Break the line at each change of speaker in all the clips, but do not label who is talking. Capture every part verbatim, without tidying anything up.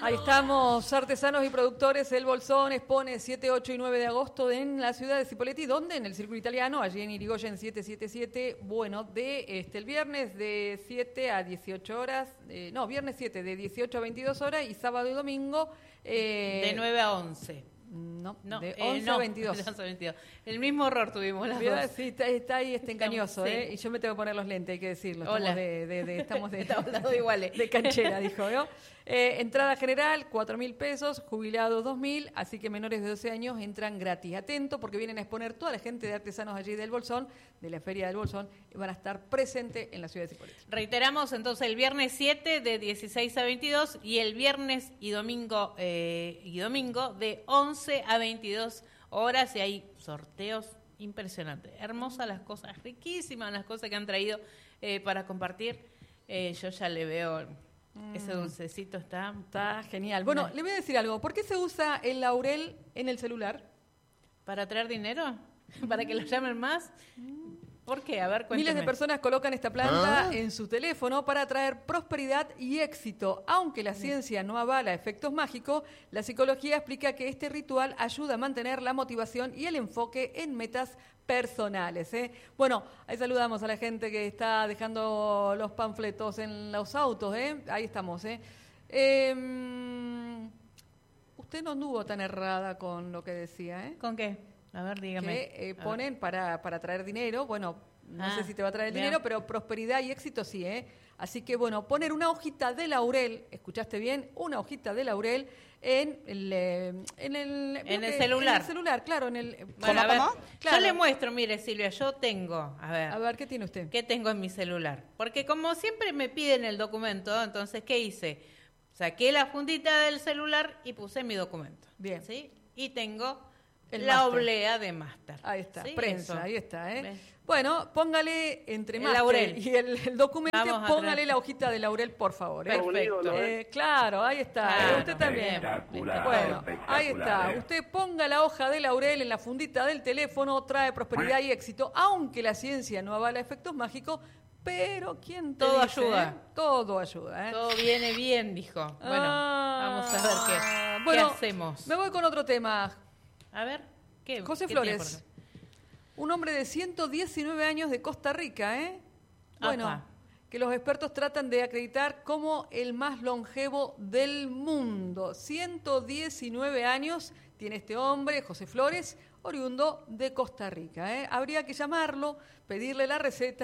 Ahí estamos, artesanos y productores. El Bolsón expone siete, ocho y nueve de agosto en la ciudad de Cipolletti. ¿Dónde? En el Círculo Italiano, allí en Irigoyen setecientos setenta y siete. Bueno, de este el viernes de siete a dieciocho horas. Eh, no, viernes siete de dieciocho a veintidós horas y sábado y domingo. Eh,
de nueve a once.
No,
no,
de
eh,
once
no,
a veintidós.
De once a veintidós. El mismo error tuvimos las
Mira,
dos.
sí, está, está ahí este engañoso,
Sí.
¿eh? Y yo me tengo que poner los lentes, hay que decirlo.
Hola.
Estamos de, de, de, estamos de,
Estamos hablando iguales.
de canchera, dijo, ¿no? Eh, entrada general, cuatro mil pesos, jubilados dos mil, así que menores de doce años entran gratis. Atento, porque vienen a exponer toda la gente de artesanos allí del Bolsón, de la Feria del Bolsón, y van a estar presentes en la ciudad de Cipolletti.
Reiteramos entonces el viernes siete de dieciséis a veintidós y el viernes y domingo eh, y domingo de once a veintidós horas, y hay sorteos impresionantes. Hermosas las cosas, riquísimas las cosas que han traído eh, para compartir. Eh, yo ya le veo mm. ese dulcecito, está...
Está genial. Bueno, le voy a decir algo. ¿Por qué se usa el laurel en el celular?
¿Para traer dinero? ¿Para que lo llamen más? ¿Por qué? A ver, cuénteme.
Miles de personas colocan esta planta ¿Ah? en su teléfono para atraer prosperidad y éxito. Aunque la ciencia no avala efectos mágicos, la psicología explica que este ritual ayuda a mantener la motivación y el enfoque en metas personales. ¿eh? Bueno, ahí saludamos a la gente que está dejando los panfletos en los autos. ¿eh? Ahí estamos. ¿eh? Eh, usted no anduvo tan errada con lo que decía. ¿eh?
¿Con qué? A ver, dígame.
Que eh, ponen para, para traer dinero, bueno, no
ah,
sé si te va a traer el
bien.
dinero, pero prosperidad y éxito sí, ¿eh? Así que, bueno, poner una hojita de laurel, ¿escuchaste bien? Una hojita de laurel en el, eh, en el,
en el
que,
celular.
En el celular, claro. En el,
bueno, a ver,
claro.
Yo le muestro, mire, Silvia, yo tengo, a ver.
A ver, ¿qué tiene usted?
¿Qué tengo en mi celular? Porque como siempre me piden el documento, entonces, ¿qué hice? Saqué la fundita del celular y puse mi documento.
Bien.
¿Sí? Y tengo...
El
la
máster.
oblea de máster.
Ahí está,
¿Sí?
prensa,
Eso.
ahí está. ¿eh?
¿Ves?
Bueno, póngale entre
El
máster
laurel.
y el, el documento,
Vamos a
póngale
traer.
la hojita de laurel, por favor. ¿eh?
Perfecto.
Eh, claro, ahí está.
Claro,
¿eh? Usted también.
espectacular,
Bueno, ahí
espectacular,
está.
¿eh?
Usted ponga la hoja de laurel en la fundita del teléfono, trae prosperidad y éxito, aunque la ciencia no avala efectos mágicos, pero ¿quién te
Todo
dice,
ayuda.
eh? Todo ayuda. ¿eh?
Todo viene bien, dijo. Bueno,
Ah,
vamos a ver qué,
bueno,
qué hacemos.
Me voy con otro tema.
A ver, ¿qué?
José
¿qué
Flores, un hombre de ciento diecinueve años de Costa Rica, ¿eh? Bueno,
Apa.
que los expertos tratan de acreditar como el más longevo del mundo. ciento diecinueve años tiene este hombre, José Flores, oriundo de Costa Rica, ¿eh? Habría que llamarlo, pedirle la receta.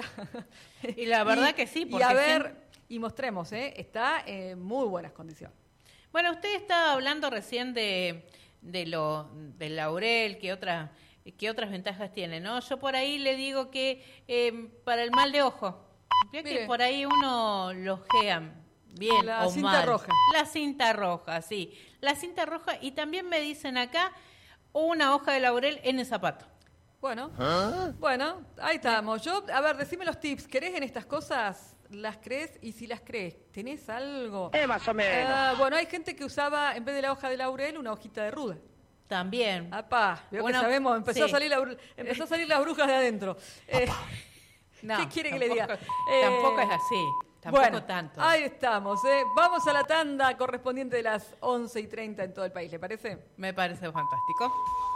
Y la verdad que sí,
Y
porque
a ver,
siempre-
y mostremos, ¿eh? Está en muy buenas condiciones.
Bueno, usted estaba hablando recién de, de lo del laurel, que otras que otras ventajas tiene, ¿no? Yo por ahí le digo que eh, para el mal de ojo, ya que
Mire.
por ahí uno lo ojean bien
La
o
cinta
mal.
roja.
La cinta roja, sí. La cinta roja, y también me dicen acá una hoja de laurel en el zapato.
Bueno, bueno, ahí estamos. Yo, a ver, decime los tips. ¿Querés en estas cosas? ¿Las crees? Y si las crees, ¿tenés algo?
Eh, más o menos.
Ah, bueno, hay gente que usaba, en vez de la hoja de laurel, una hojita de ruda.
También.
Apá, veo
Una-
que sabemos, empezó,
sí.
a salir la, bru- empezó a salir las brujas de adentro. Eh,
No,
¿Qué quiere que le diga?
tampoco-
Eh,
Tampoco es así. Tampoco
bueno,
tanto.
ahí estamos. ¿eh? Vamos a la tanda correspondiente de las once y treinta en todo el país, ¿le parece?
Me parece fantástico.